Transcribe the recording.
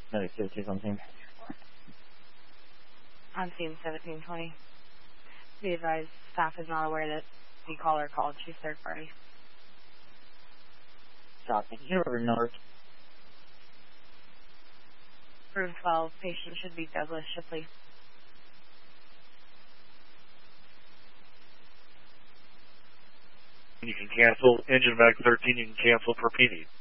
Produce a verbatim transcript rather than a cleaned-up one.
No, two, two something. On scene seventeen twenty. Be advised, staff is not aware that the caller called. She's third party. Copy. Zero north. Room twelve, patient should be Douglas Shipley. You can cancel engine back thirteen. You can cancel per P D.